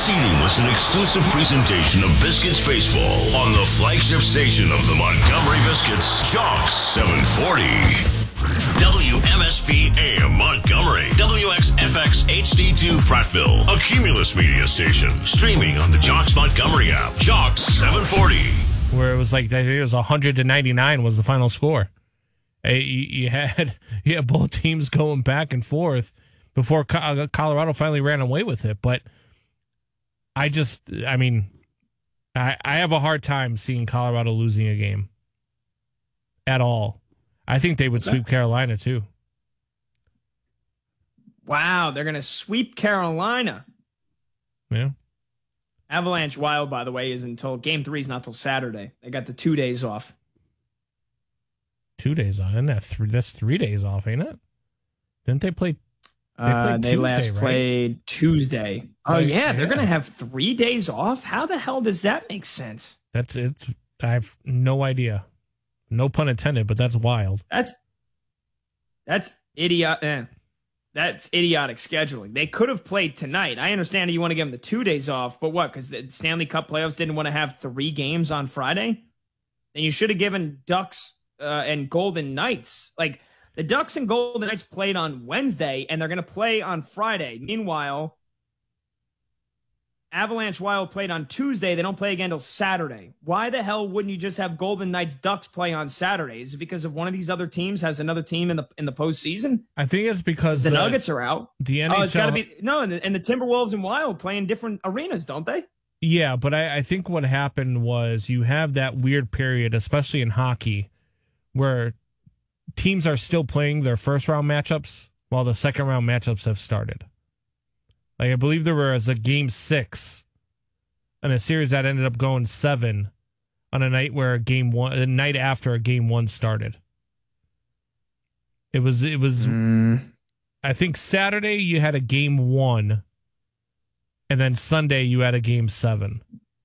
Proceeding was an exclusive presentation of Biscuits Baseball on the flagship station of the Montgomery Biscuits, Jocks 740. WMSP AM Montgomery, WXFX HD2 Prattville, a Cumulus media station, streaming on the Jocks Montgomery app, Jocks 740. Where it was like, I think it was 100-99 was the final score. You had both teams going back and forth before Colorado finally ran away with it. But I have a hard time seeing Colorado losing a game at all. I think they would sweep Carolina too. Wow, they're going to sweep Carolina. Yeah. Avalanche Wild, by the way, is until Game 3 is not till Saturday. They got the 2 days off. 2 days off, and that's 3 days off, ain't it? Didn't they play? They last played Tuesday. Oh yeah, they're gonna have 3 days off. How the hell does that make sense? That's it. I have no idea. No pun intended, but that's wild. That's idiot. That's idiotic scheduling. They could have played tonight. I understand that you want to give them the 2 days off, but what? Because the Stanley Cup playoffs didn't want to have 3 games on Friday. Then you should have given Ducks and Golden Knights. Like, the Ducks and Golden Knights played on Wednesday, and they're going to play on Friday. Meanwhile, Avalanche Wild played on Tuesday. They don't play again until Saturday. Why the hell wouldn't you just have Golden Knights Ducks play on Saturday? Is it because of one of these other teams has another team in the postseason? I think it's because the Nuggets are out. The NHL, it's got to be and the Timberwolves and Wild play in different arenas, don't they? Yeah, but I think what happened was you have that weird period, especially in hockey, where teams are still playing their first round matchups while the second round matchups have started. Like, I believe there was a game 6 in a series that ended up going 7 on a night where the night after a game 1 started. It was I think Saturday you had a game 1 and then Sunday you had a game 7.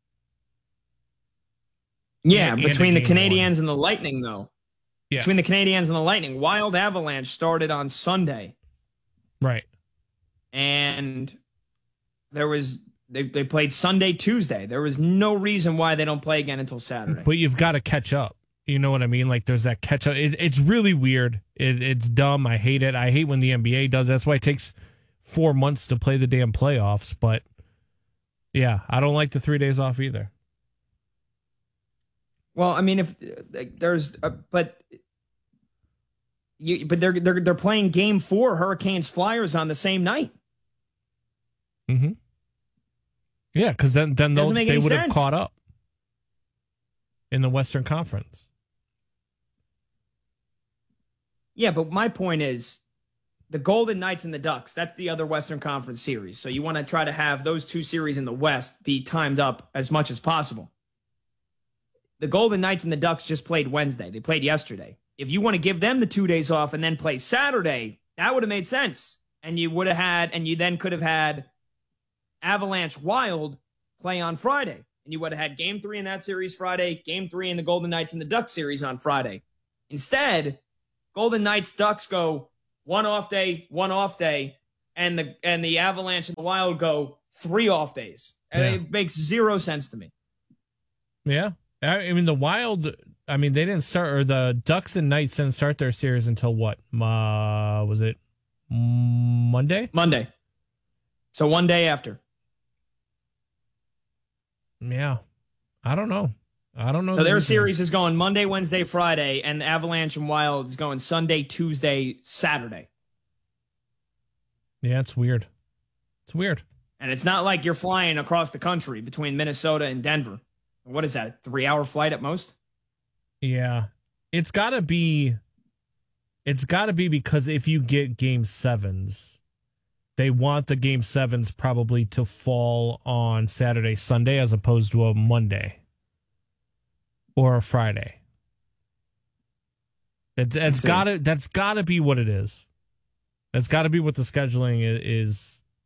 Yeah, between the Canadiens and the Lightning though. Yeah. Between the Canadiens and the Lightning, Wild Avalanche started on Sunday. Right. And they played Sunday, Tuesday. There was no reason why they don't play again until Saturday. But you've got to catch up. You know what I mean? Like, there's that catch up. It's really weird. It's dumb. I hate it. I hate when the NBA does. That's why it takes 4 months to play the damn playoffs. But yeah, I don't like the 3 days off either. Well, I mean, if there's, but they're playing Game 4 Hurricanes Flyers on the same night. Mm-hmm. Yeah, because then they would have caught up in the Western Conference. Yeah, but my point is the Golden Knights and the Ducks, that's the other Western Conference series. So you want to try to have those 2 series in the West be timed up as much as possible. The Golden Knights and the Ducks just played Wednesday. They played yesterday. If you want to give them the 2 days off and then play Saturday, that would have made sense. And you then could have had Avalanche Wild play on Friday. And you would have had Game 3 in that series Friday, Game 3 in the Golden Knights and the Ducks series on Friday. Instead, Golden Knights Ducks go 1 off day, and the Avalanche and the Wild go 3 off days. And it makes zero sense to me. Yeah. I mean, the Wild, they didn't start, or the Ducks and Knights didn't start their series until what? Was it Monday? Monday. So 1 day after. Yeah. I don't know. So their series is going Monday, Wednesday, Friday, and the Avalanche and Wild is going Sunday, Tuesday, Saturday. Yeah, it's weird. It's weird. And it's not like you're flying across the country between Minnesota and Denver. What is that, a 3-hour flight at most? Yeah. It's got to be because if you get Game 7s, they want the Game 7s probably to fall on Saturday, Sunday, as opposed to a Monday or a Friday. That's got to be what it is. That's got to be what the scheduling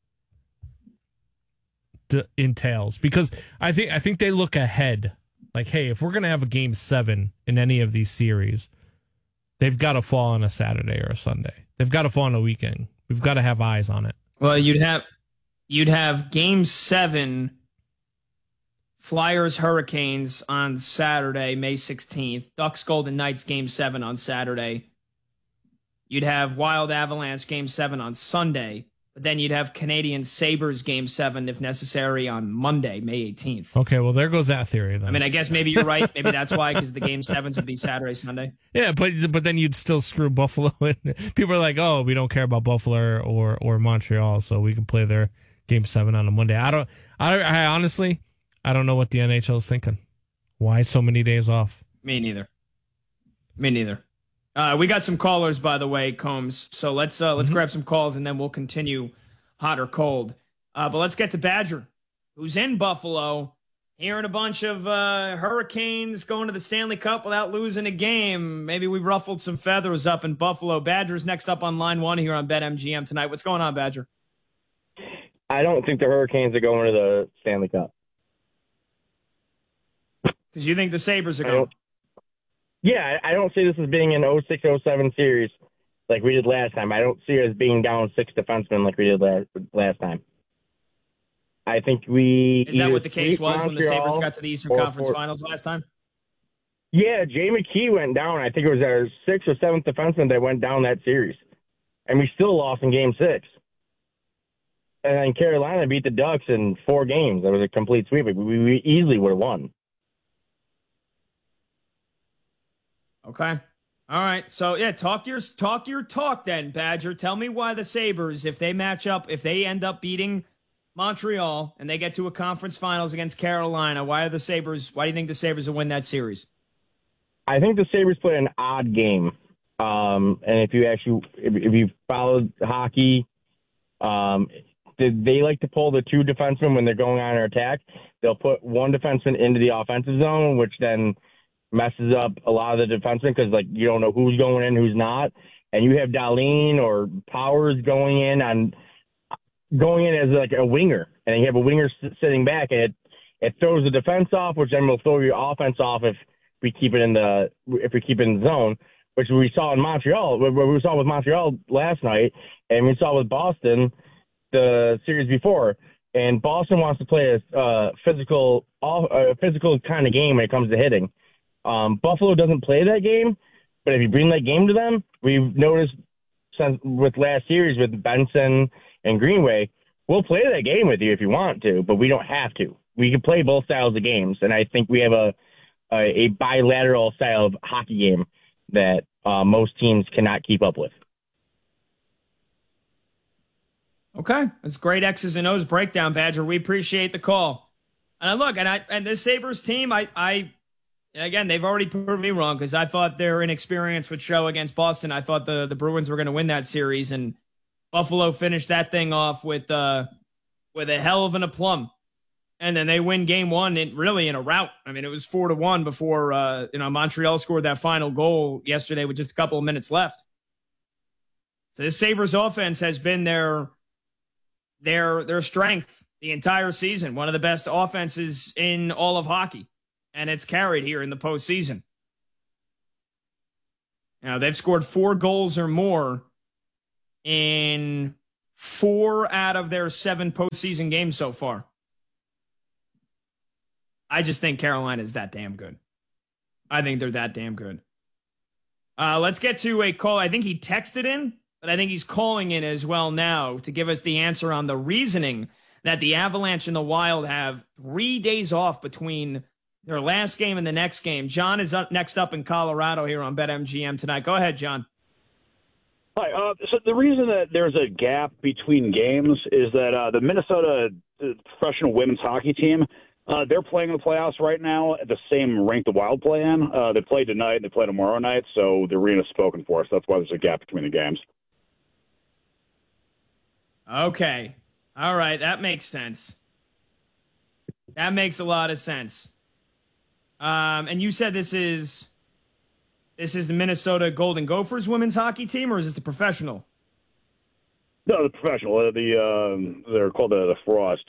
entails, because I think they look ahead. Like, hey, if we're going to have a Game 7 in any of these series, they've got to fall on a Saturday or a Sunday. They've got to fall on a weekend. We've got to have eyes on it. Well, you'd have You'd have Game 7, Flyers Hurricanes on Saturday, May 16th. Ducks Golden Knights Game 7 on Saturday. You'd have Wild Avalanche Game 7 on Sunday. But then you'd have Canadian Sabres Game 7, if necessary, on Monday, May 18th. Okay, well, there goes that theory then. I mean, I guess maybe you're right. Maybe that's why, because the Game 7s would be Saturday, Sunday. Yeah, but then you'd still screw Buffalo. People are like, oh, we don't care about Buffalo or Montreal, so we can play their Game 7 on a Monday. I honestly, I don't know what the NHL is thinking. Why so many days off? Me neither. We got some callers, by the way, Combs. So let's grab some calls, and then we'll continue hot or cold. But let's get to Badger, who's in Buffalo, hearing a bunch of Hurricanes going to the Stanley Cup without losing a game. Maybe we ruffled some feathers up in Buffalo. Badger's next up on line 1 here on BetMGM tonight. What's going on, Badger? I don't think the Hurricanes are going to the Stanley Cup. Because you think the Sabres are going? Yeah, I don't see this as being an 06-07 series like we did last time. I don't see it as being down 6 defensemen like we did last time. I think Is that what the case was when the Sabres got to the Eastern Conference Finals last time? Yeah, Jay McKee went down. I think it was our 6th or 7th defenseman that went down that series. And we still lost in Game 6. And then Carolina beat the Ducks in 4 games. That was a complete sweep. We easily would have won. Okay. All right. So, yeah, talk your talk then, Badger. Tell me why the Sabres, if they match up, if they end up beating Montreal and they get to a conference finals against Carolina, why do you think the Sabres will win that series? I think the Sabres play an odd game. And if you followed hockey, they like to pull the 2 defensemen when they're going on an attack. They'll put 1 defenseman into the offensive zone, which then messes up a lot of the defensemen because, you don't know who's going in, who's not. And you have Dahlin or Powers going in as a winger. And you have a winger sitting back, and it throws the defense off, which then will throw your offense off if we keep it in the zone, which we saw in Montreal, where we saw with Montreal last night, and we saw with Boston the series before. And Boston wants to play a physical kind of game when it comes to hitting. Buffalo doesn't play that game, but if you bring that game to them, we've noticed since with last series with Benson and Greenway, we'll play that game with you if you want to, but we don't have to. We can play both styles of games, and I think we have a bilateral style of hockey game that most teams cannot keep up with. Okay, that's great X's and O's breakdown, Badger. We appreciate the call. And this Sabres team, again, they've already proved me wrong because I thought their inexperience would show against Boston. I thought the Bruins were going to win that series, and Buffalo finished that thing off with a hell of an aplomb. And then they win Game 1 in a rout. I mean, it was 4-1 before Montreal scored that final goal yesterday with just a couple of minutes left. So this Sabres offense has been their strength the entire season. One of the best offenses in all of hockey. And it's carried here in the postseason. Now, they've scored 4 goals or more in 4 out of their 7 postseason games so far. I just think Carolina is that damn good. I think they're that damn good. Let's get to a call. I think he texted in, but I think he's calling in as well now to give us the answer on the reasoning that the Avalanche and the Wild have 3 days off between their last game and the next game. John is next up in Colorado here on BetMGM tonight. Go ahead, John. Hi. So the reason that there's a gap between games is that the Minnesota professional women's hockey team, they're playing in the playoffs right now at the same rank the Wild play in. They play tonight and they play tomorrow night, so the arena's spoken for, so that's why there's a gap between the games. Okay. All right. That makes sense. That makes a lot of sense. And you said this is the Minnesota Golden Gophers women's hockey team, or is this the professional? No, the professional. They're called the Frost.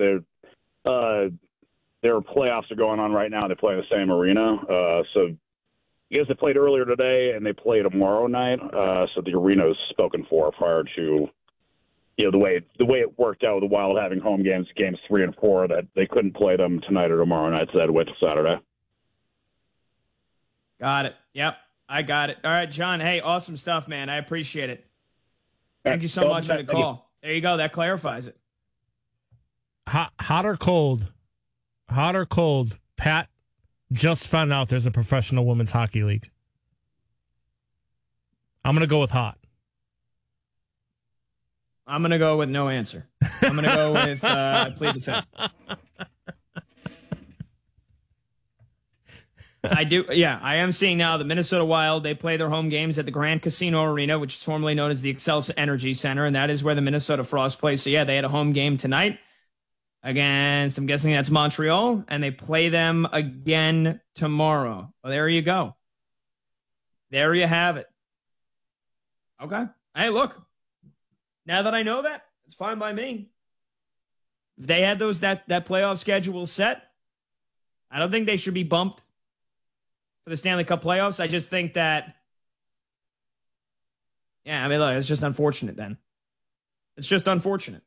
Their playoffs are going on right now. They play in the same arena. So I guess they played earlier today, and they play tomorrow night. So the arena is spoken for prior to the way it worked out with the Wild having home games 3 and 4, that they couldn't play them tonight or tomorrow night, so they had to wait till Saturday. Got it. Yep, I got it. All right, John. Hey, awesome stuff, man. I appreciate it. Thank you so much for the call. There you go. That clarifies it. Hot or cold? Hot or cold? Pat just found out there's a professional women's hockey league. I'm going to go with hot. I'm going to go with no answer. I'm going to go with plead the fifth. I am seeing now the Minnesota Wild, they play their home games at the Grand Casino Arena, which is formerly known as the Xcel Energy Center, and that is where the Minnesota Frost play. So, they had a home game tonight against, I'm guessing that's Montreal, and they play them again tomorrow. Well, there you go. There you have it. Okay. Hey, look. Now that I know that, it's fine by me. If they had that playoff schedule set, I don't think they should be bumped for the Stanley Cup playoffs. I just think that, look, it's just unfortunate then. It's just unfortunate.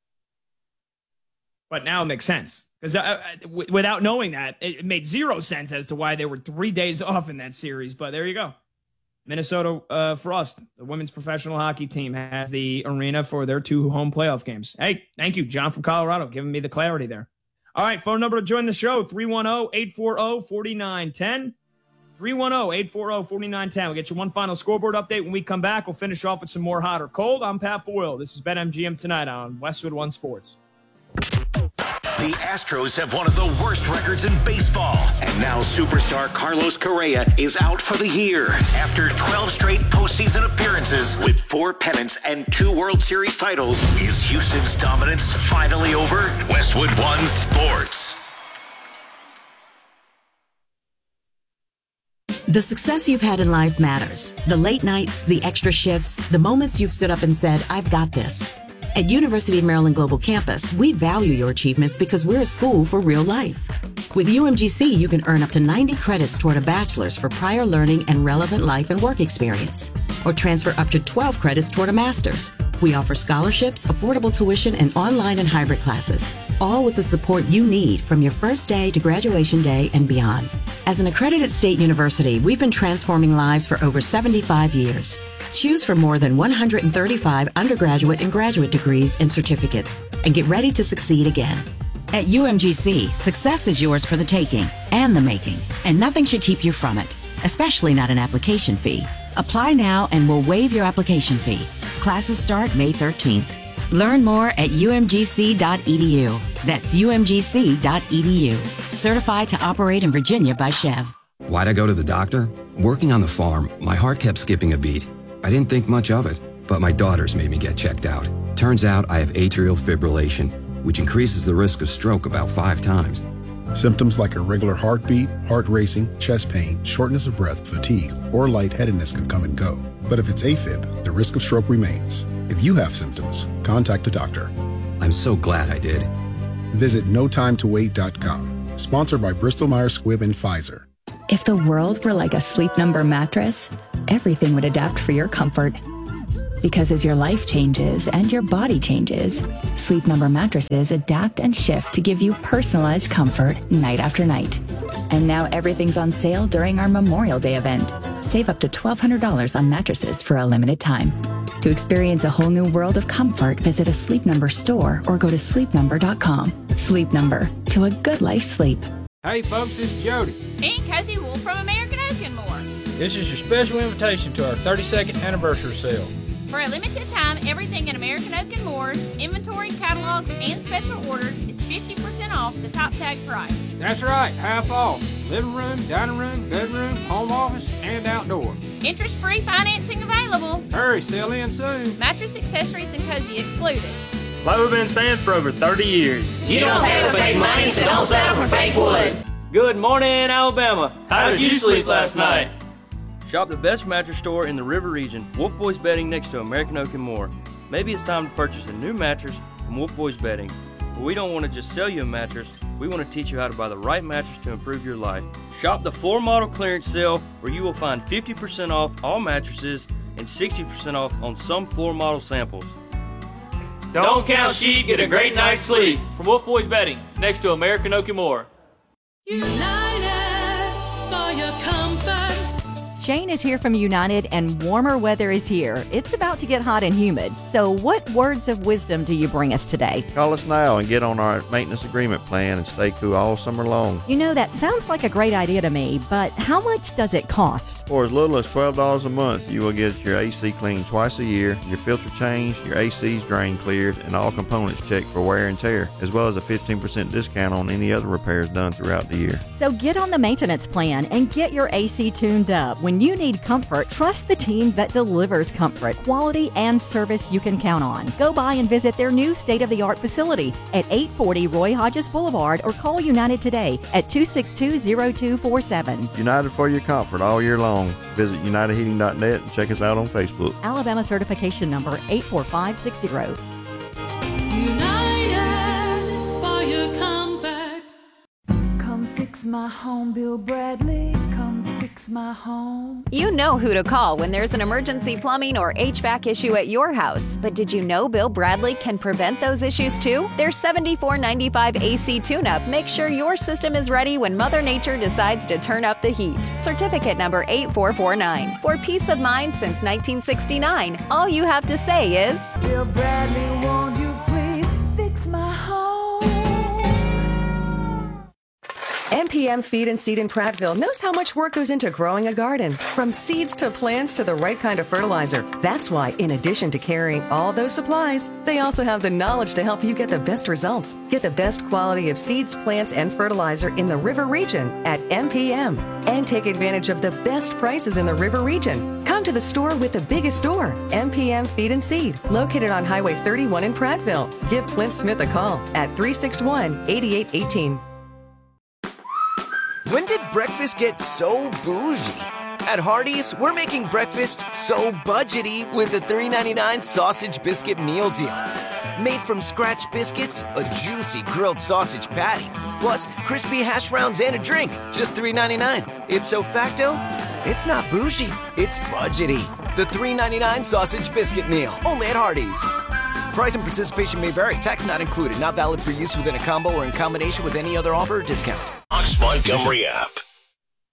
But now it makes sense. Because without knowing that, it made zero sense as to why they were 3 days off in that series. But there you go. Minnesota Frost, the women's professional hockey team, has the arena for their 2 home playoff games. Hey, thank you, John from Colorado, giving me the clarity there. All right, phone number to join the show, 310-840-4910. 310-840-4910. We'll get you one final scoreboard update. When we come back, we'll finish off with some more hot or cold. I'm Pat Boyle. This is BetMGM tonight on Westwood One Sports. The Astros have one of the worst records in baseball. And now superstar Carlos Correa is out for the year after 12 straight postseason appearances with 4 pennants and 2 World Series titles. Is Houston's dominance finally over? Westwood One Sports. The success you've had in life matters. The late nights, the extra shifts, the moments you've stood up and said, I've got this. At University of Maryland Global Campus, we value your achievements because we're a school for real life. With UMGC, you can earn up to 90 credits toward a bachelor's for prior learning and relevant life and work experience, or transfer up to 12 credits toward a master's. We offer scholarships, affordable tuition, and online and hybrid classes, all with the support you need from your first day to graduation day and beyond. As an accredited state university, we've been transforming lives for over 75 years. Choose from more than 135 undergraduate and graduate degrees and certificates, and get ready to succeed again. At UMGC, success is yours for the taking and the making, and nothing should keep you from it, especially not an application fee. Apply now and we'll waive your application fee. Classes start May 13th. Learn more at umgc.edu. That's umgc.edu. Certified to operate in Virginia by Chev. Why'd I go to the doctor? Working on the farm, my heart kept skipping a beat. I didn't think much of it, but my daughters made me get checked out. Turns out I have atrial fibrillation, which increases the risk of stroke about 5 times. Symptoms like irregular heartbeat, heart racing, chest pain, shortness of breath, fatigue, or lightheadedness can come and go. But if it's AFib, the risk of stroke remains. If you have symptoms, contact a doctor. I'm so glad I did. Visit notimetowait.com. Sponsored by Bristol-Myers Squibb and Pfizer. If the world were like a Sleep Number mattress, everything would adapt for your comfort. Because as your life changes and your body changes, Sleep Number mattresses adapt and shift to give you personalized comfort night after night. And now everything's on sale during our Memorial Day event. Save up to $1,200 on mattresses for a limited time. To experience a whole new world of comfort, visit a Sleep Number store or go to sleepnumber.com. Sleep Number, to a good life sleep. Hey folks, this is Jody. And Cozy Wolf from American Oak and More. This is your special invitation to our 32nd anniversary sale. For a limited time, everything at American Oak and Moore's, inventory, catalogs, and special orders is 50% off the top tag price. That's right, half off. Living room, dining room, bedroom, home office, and outdoor. Interest-free financing available. Hurry, sell in soon. Mattress, accessories, and cozy excluded. Like we've been saying for over 30 years. You don't pay with fake money, so don't settle for fake wood. Good morning, Alabama. How did you sleep last night? Shop the best mattress store in the River region, Wolf Boys Bedding, next to American Oak and More. Maybe it's time to purchase a new mattress from Wolf Boys Bedding. But we don't want to just sell you a mattress. We want to teach you how to buy the right mattress to improve your life. Shop the floor model clearance sale, where you will find 50% off all mattresses and 60% off on some floor model samples. Don't count sheep, get a great night's sleep. From Wolf Boys Bedding, next to American Okie. United for your comfort. Shane is here from United, and warmer weather is here. It's about to get hot and humid. So what words of wisdom do you bring us today? Call us now and get on our maintenance agreement plan and stay cool all summer long. You know, that sounds like a great idea to me, but how much does it cost? For as little as $12 a month, you will get your AC cleaned twice a year, your filter changed, your AC's drain cleared, and all components checked for wear and tear, as well as a 15% discount on any other repairs done throughout the year. So get on the maintenance plan and get your AC tuned up. When you need comfort, trust the team that delivers comfort, quality, and service you can count on. Go by and visit their new state-of-the-art facility at 840 Roy Hodges Boulevard or call United today at 262-0247. United for your comfort all year long. Visit unitedheating.net and check us out on Facebook. Alabama certification number 84560. United for your comfort. Come fix my home, Bill Bradley. Come fix my home. You know who to call when there's an emergency plumbing or HVAC issue at your house. But did you know Bill Bradley can prevent those issues too? Their $74.95 AC tune-up makes sure your system is ready when Mother Nature decides to turn up the heat. Certificate number 8449. For peace of mind since 1969, all you have to say is, Bill Bradley, won't you please fix my home? MPM Feed and Seed in Prattville knows how much work goes into growing a garden. From seeds to plants to the right kind of fertilizer. That's why, in addition to carrying all those supplies, they also have the knowledge to help you get the best results. Get the best quality of seeds, plants, and fertilizer in the River Region at MPM. And take advantage of the best prices in the River Region. Come to the store with the biggest store, MPM Feed and Seed, located on Highway 31 in Prattville. Give Clint Smith a call at 361-8818. When did breakfast get so bougie? At Hardee's, we're making breakfast so budgety with the $3.99 sausage biscuit meal deal. Made from scratch biscuits, a juicy grilled sausage patty, plus crispy hash browns and a drink, just $3.99. Ipso facto, it's not bougie, it's budgety. The $3.99 sausage biscuit meal, only at Hardee's. Price and participation may vary. Tax not included. Not valid for use within a combo or in combination with any other offer or discount. Montgomery app.